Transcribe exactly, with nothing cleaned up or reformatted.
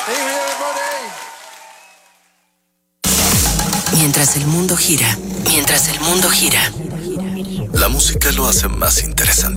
Mientras el mundo gira, mientras el mundo gira, la música lo hace más interesante.